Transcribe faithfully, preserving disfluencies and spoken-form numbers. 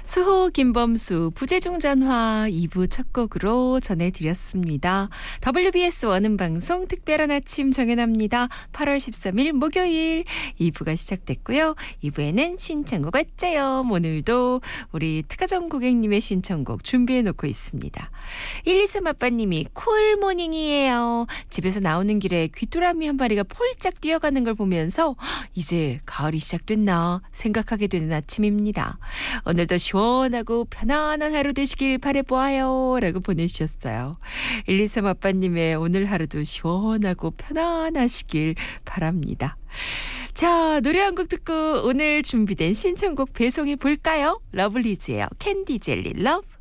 수호 김범수 부재중 전화 이 부 첫 곡으로 전해드렸습니다. 더블유비에스 원음방송 특별한 아침 정연합니다. 팔월 십삼일 목요일 이 부가 시작됐고요. 이 부에는 신청곡 어째요. 오늘도 우리 특가정 고객님의 신청곡 준비해놓고 있습니다. 일이삼 아빠님이 쿨모닝이에요. 집에서 나오는 길에 귀뚜라미 한 마리가 폴짝 뛰어가는 걸 보면서 이제 가을이 시작됐나 생각하게 되는 아침입니다. 오늘도 시원하고 편안한 하루 되시길 바라보아요 라고 보내주셨어요. 일이삼 아빠님의 오늘 하루도 시원하고 편안하시길 바랍니다. 자, 노래 한 곡 듣고 오늘 준비된 신청곡 배송해 볼까요? 러블리즈예요. 캔디 젤리 러브.